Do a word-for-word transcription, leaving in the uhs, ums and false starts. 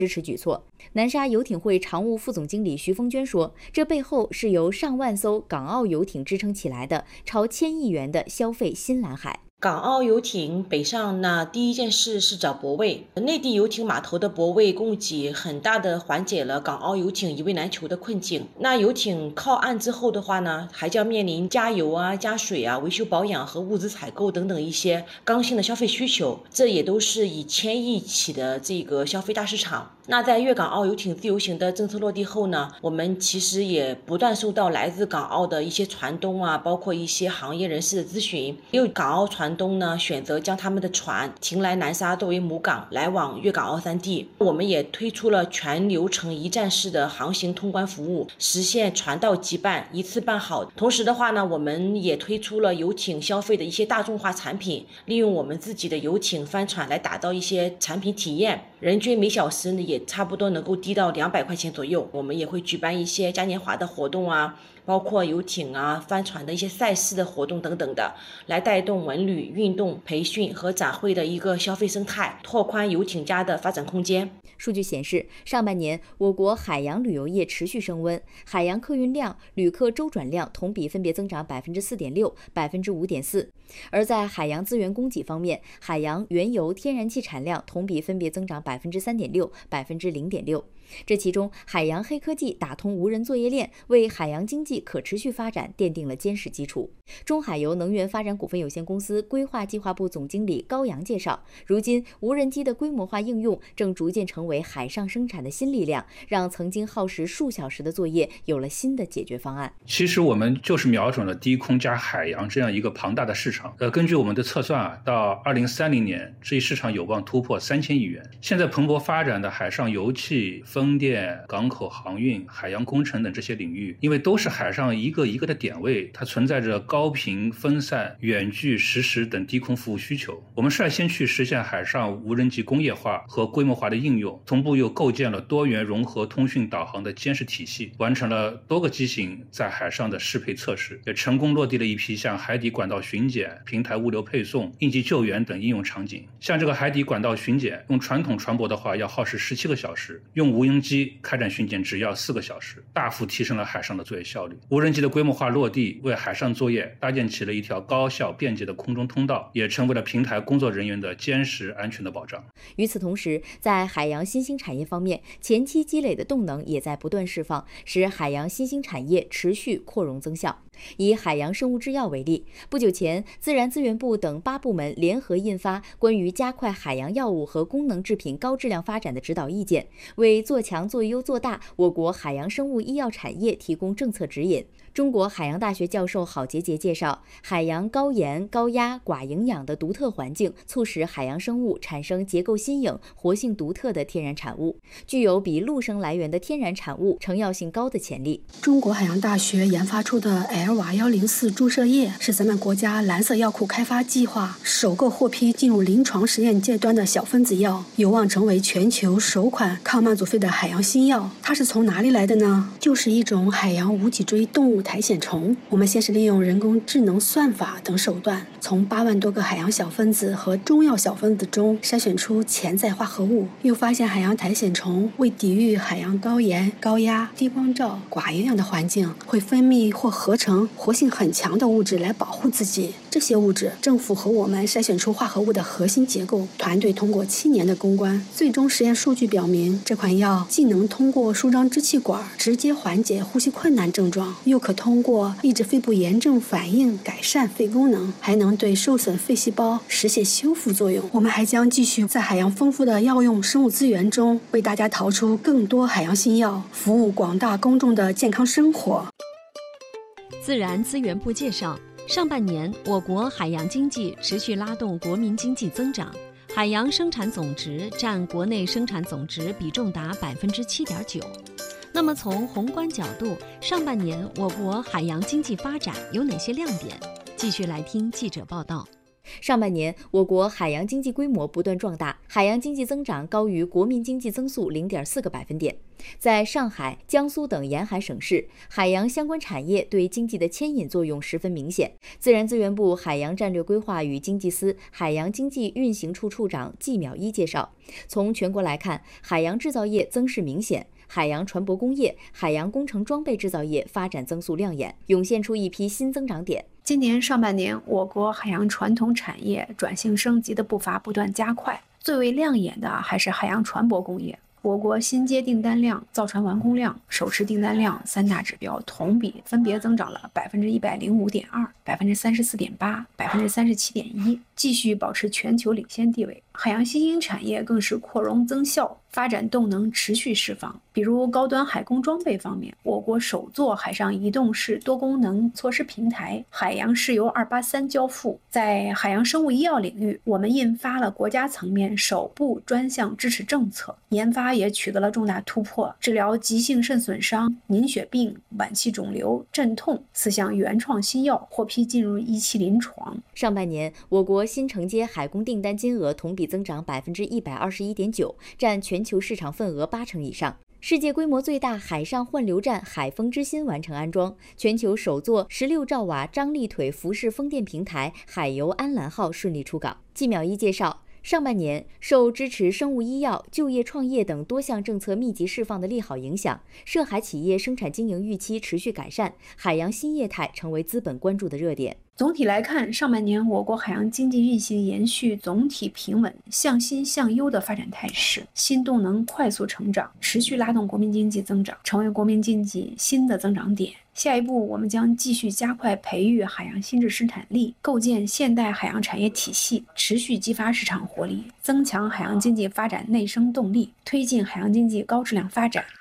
支持举措。南沙游艇会常务副总经理徐峰娟说，这背后是由上万艘港澳游艇支撑起来的超千亿元的消费新蓝海。 港澳游艇北上呢，第一件事是找泊位。内地游艇码头的泊位供给很大的缓解了港澳游艇一位难求的困境。那游艇靠岸之后的话呢，还将面临加油啊、加水啊、维修保养和物资采购等等一些刚性的消费需求，这也都是以千亿起的这个消费大市场。那在粤港澳游艇自由行的政策落地后呢，我们其实也不断收到来自港澳的一些船东啊，包括一些行业人士的咨询。有港澳船东呢选择将他们的船停来南沙作为母港，来往粤港澳三地。我们也推出了全流程一站式的航行通关服务，实现船到即办，一次办好。同时的话呢，我们也推出了游艇消费的一些大众化产品，利用我们自己的游艇帆船来打造一些产品体验，人均每小时呢也差不多能够低到两百块钱左右。我们也会举办一些嘉年华的活动啊，包括游艇啊、帆船的一些赛事的活动等等的，来带动文旅、运动、培训和展会的一个消费生态，拓宽游艇家的发展空间。 数据显示，上半年我国海洋旅游业持续升温，海洋客运量、旅客周转量同比分别增长百分之四点六、百分之五点四。而在海洋资源供给方面，海洋原油、天然气产量同比分别增长百分之三点六、百分之零点六。这其中，海洋黑科技打通无人作业链，为海洋经济可持续发展奠定了坚实基础。中海油能源发展股份有限公司规划计划部总经理高阳介绍，如今无人机的规模化应用正逐渐成为海上生产的新力量，让曾经耗时数小时的作业有了新的解决方案。 其实我们就是瞄准了低空加海洋这样一个庞大的市场。呃，根据我们的测算啊，到二零三零年，这一市场有望突破三千亿元。现在蓬勃发展的海上油气、风电、港口航运、海洋工程等这些领域，因为都是海上一个一个的点位，它存在着高频、分散、远距、实时等低空服务需求。我们率先去实现海上无人机工业化和规模化的应用，同步又构建了多元融合通讯导航的监视体系，完成了多个机型在海上的适配测试，也成功落地了一批像海底管道巡检、平台物流配送、应急救援等应用场景。像这个海底管道巡检，用传统船舶的话要耗时十七个小时，用无人机开展巡检只要四个小时，大幅提升了海上的作业效率。无人机的规模化落地，为海上作业搭建起了一条高效便捷的空中通道，也成为了平台工作人员的坚实安全的保障。 与此同时，在海洋新兴产业方面，前期积累的动能也在不断释放，使海洋新兴产业持续扩容增效。以海洋生物制药为例，不久前，自然资源部等八部门联合印发关于加快海洋药物和功能制品高质量发展的指导意见，为做强、做优、做大我国海洋生物医药产业提供政策指引。中国海洋大学教授郝杰杰介绍，海洋高盐、高压、寡营养的独特环境，促使海洋生物产生结构新颖、活性独特的天然产物，具有比陆生来源的天然产物成药性高的潜力。 中国海洋大学研发出的 L 瓦一零四注射液是咱们国家蓝色药库开发计划首个获批进入临床实验阶段的小分子药，有望成为全球首款抗慢阻肺的海洋新药。它是从哪里来的呢？就是一种海洋无脊椎动物苔藓虫。我们先是利用人工智能算法等手段，从八万多个海洋小分子和中药小分子中筛选出潜在化合物，又发现海洋苔藓虫为抵御海洋高盐、高压、低光照、寡营养的环境，会分泌或合成活性很强的物质来保护自己。这些物质正符合我们筛选出化合物的核心结构。团队通过七年的攻关，最终实验数据表明，这款药既能通过舒张支气管直接缓解呼吸困难症状，又可通过抑制肺部炎症反应改善肺功能，还能对受损肺细胞实现修复作用。我们还将继续在海洋丰富的药用生物资源中，为大家淘出更多海洋新药，服务广大公众的健康生活。 自然资源部介绍，上半年我国海洋经济持续拉动国民经济增长，海洋生产总值占国内生产总值比重达百分之七点九。那么从宏观角度，上半年我国海洋经济发展有哪些亮点？继续来听记者报道。 上半年，我国海洋经济规模不断壮大，海洋经济增长高于国民经济增速 零点四个百分点。在上海、江苏等沿海省市，海洋相关产业对经济的牵引作用十分明显。自然资源部海洋战略规划与经济司海洋经济运行处处长季淼一介绍，从全国来看，海洋制造业增势明显。海洋船舶工业、海洋工程装备制造业发展增速亮眼，涌现出一批新增长点。 今年上半年，我国海洋传统产业转型升级的步伐不断加快，最为亮眼的还是海洋船舶工业。我国新接订单量、造船完工量、手持订单量三大指标同比分别增长了百分之一百零五点二、百分之三十四点八、百分之三十七点一，继续保持全球领先地位。海洋新兴产业更是扩容增效，发展动能持续释放。比如高端海工装备方面，我国首座海上移动式多功能措施平台海洋石油二八三交付。在海洋生物医药领域，我们印发了国家层面首部专项支持政策，研发也取得了重大突破，治疗急性肾损伤、凝血病、晚期肿瘤、镇痛四项原创新药获批进入一期临床。 上半年，我国新承接海工订单金额同比增长百分之一百二十一点九，占全球市场份额八成以上。世界规模最大海上换流站海风之心完成安装，全球首座十六兆瓦张力腿浮式风电平台海游安澜号顺利出港。季淼一介绍，上半年受支持生物医药、就业创业等多项政策密集释放的利好影响，涉海企业生产经营预期持续改善，海洋新业态成为资本关注的热点。 总体来看，上半年我国海洋经济运行延续总体平稳、向新向优的发展态势，新动能快速成长，持续拉动国民经济增长，成为国民经济新的增长点。下一步，我们将继续加快培育海洋新质生产力，构建现代海洋产业体系，持续激发市场活力，增强海洋经济发展内生动力，推进海洋经济高质量发展。